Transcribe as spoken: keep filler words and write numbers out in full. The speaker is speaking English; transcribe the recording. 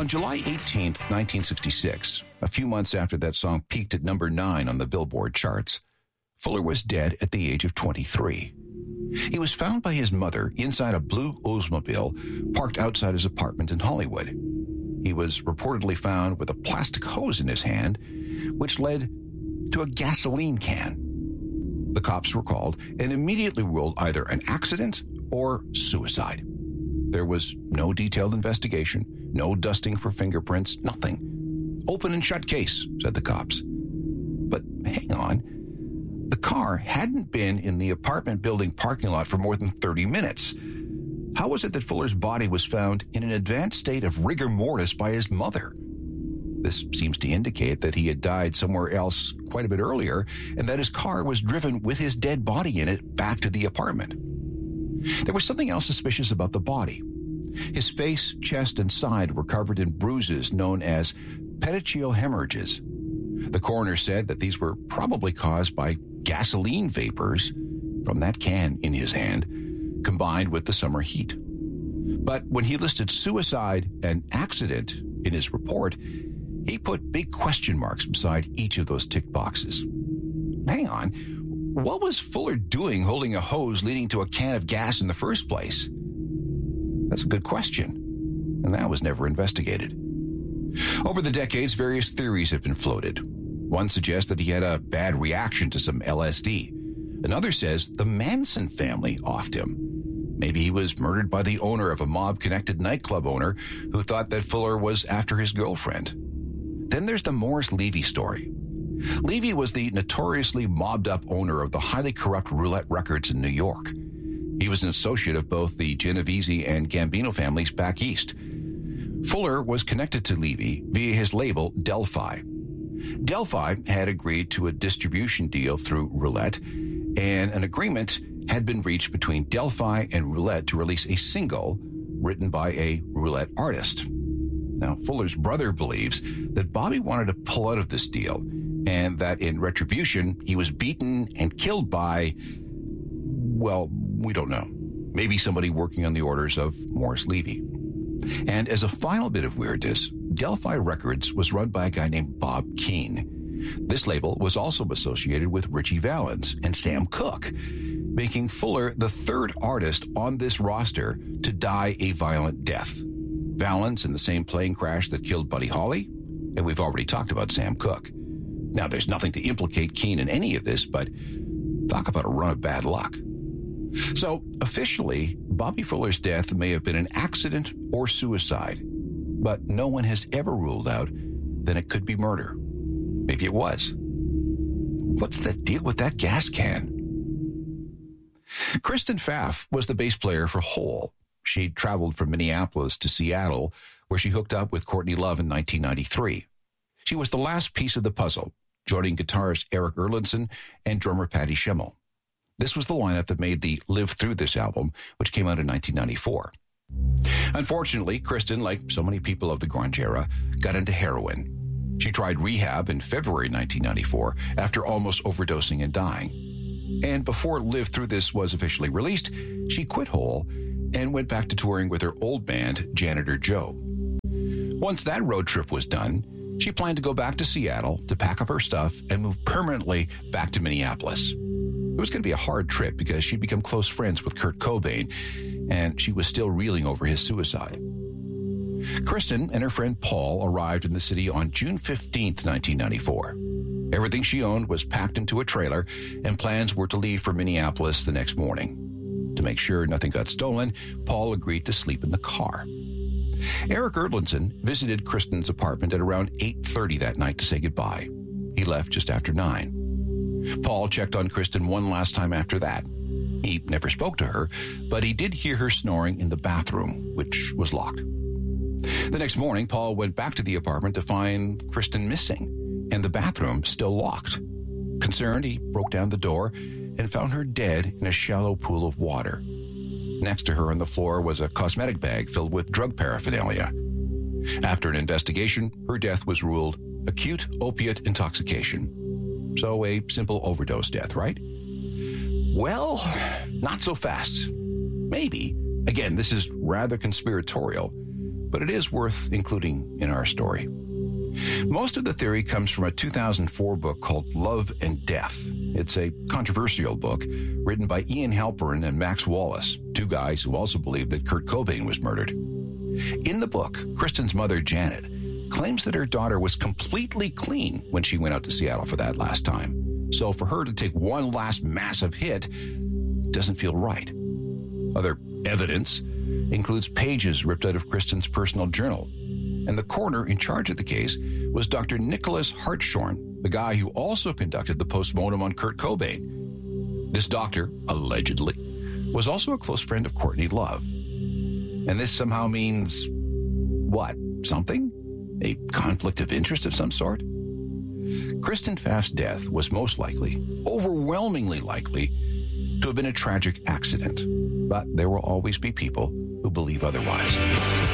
On July eighteenth, nineteen sixty-six, a few months after that song peaked at number nine on the Billboard charts, Fuller was dead at the age of twenty-three. He was found by his mother inside a blue Oldsmobile parked outside his apartment in Hollywood. He was reportedly found with a plastic hose in his hand, which led to a gasoline can. The cops were called and immediately ruled either an accident or suicide. There was no detailed investigation, no dusting for fingerprints, nothing. Open and shut case, said the cops. But hang on. The car hadn't been in the apartment building parking lot for more than thirty minutes. How was it that Fuller's body was found in an advanced state of rigor mortis by his mother? This seems to indicate that he had died somewhere else quite a bit earlier and that his car was driven with his dead body in it back to the apartment. There was something else suspicious about the body. His face, chest, and side were covered in bruises known as petechial hemorrhages. The coroner said that these were probably caused by gasoline vapors from that can in his hand, combined with the summer heat. But when he listed suicide and accident in his report, he put big question marks beside each of those tick boxes. Hang on, what was Fuller doing holding a hose leading to a can of gas in the first place? That's a good question, and that was never investigated. Over the decades, various theories have been floated. One suggests that he had a bad reaction to some L S D. Another says the Manson family offed him. Maybe he was murdered by the owner of a mob-connected nightclub owner who thought that Fuller was after his girlfriend. Then there's the Morris Levy story. Levy was the notoriously mobbed-up owner of the highly corrupt Roulette Records in New York. He was an associate of both the Genovese and Gambino families back east. Fuller was connected to Levy via his label, Delphi. Delphi had agreed to a distribution deal through Roulette, and an agreement had been reached between Delphi and Roulette to release a single written by a Roulette artist. Now, Fuller's brother believes that Bobby wanted to pull out of this deal, and that in retribution, he was beaten and killed by, well, we don't know. Maybe somebody working on the orders of Morris Levy. And as a final bit of weirdness, Delphi Records was run by a guy named Bob Keane. This label was also associated with Richie Valens and Sam Cooke, making Fuller the third artist on this roster to die a violent death. Valens in the same plane crash that killed Buddy Holly, and we've already talked about Sam Cooke. Now, there's nothing to implicate Keane in any of this, but talk about a run of bad luck. So, officially, Bobby Fuller's death may have been an accident or suicide, but no one has ever ruled out that it could be murder. Maybe it was. What's the deal with that gas can? Kristen Pfaff was the bass player for Hole. She'd traveled from Minneapolis to Seattle, where she hooked up with Courtney Love in nineteen ninety-three. She was the last piece of the puzzle, joining guitarist Eric Erlandson and drummer Patty Schemmel. This was the lineup that made the Live Through This album, which came out in nineteen ninety-four. Unfortunately, Kristen, like so many people of the grunge era, got into heroin. She tried rehab in February nineteen ninety-four after almost overdosing and dying. And before Live Through This was officially released, she quit Hole and went back to touring with her old band, Janitor Joe. Once that road trip was done, she planned to go back to Seattle to pack up her stuff and move permanently back to Minneapolis. It was going to be a hard trip because she'd become close friends with Kurt Cobain, and she was still reeling over his suicide. Kristen and her friend Paul arrived in the city on June fifteenth, nineteen ninety-four. Everything she owned was packed into a trailer, and plans were to leave for Minneapolis the next morning. To make sure nothing got stolen, Paul agreed to sleep in the car. Eric Erlandson visited Kristen's apartment at around eight thirty that night to say goodbye. He left just after nine. Paul checked on Kristen one last time after that. He never spoke to her, but he did hear her snoring in the bathroom, which was locked. The next morning, Paul went back to the apartment to find Kristen missing, and the bathroom still locked. Concerned, he broke down the door and found her dead in a shallow pool of water. Next to her on the floor was a cosmetic bag filled with drug paraphernalia. After an investigation, her death was ruled acute opiate intoxication. So a simple overdose death, right? Well, not so fast. Maybe. Again, this is rather conspiratorial. but it is worth including in our story. Most of the theory comes from a two thousand four book called Love and Death. It's a controversial book written by Ian Halperin and Max Wallace, two guys who also believe that Kurt Cobain was murdered. In the book, Kristen's mother, Janet, claims that her daughter was completely clean when she went out to Seattle for that last time. So for her to take one last massive hit doesn't feel right. Other evidence includes pages ripped out of Kristen's personal journal. And the coroner in charge of the case was Doctor Nicholas Hartshorn, the guy who also conducted the postmortem on Kurt Cobain. This doctor, allegedly, was also a close friend of Courtney Love. And this somehow means, what, something? A conflict of interest of some sort? Kristen Pfaff's death was most likely, overwhelmingly likely, to have been a tragic accident. But there will always be people who believe otherwise.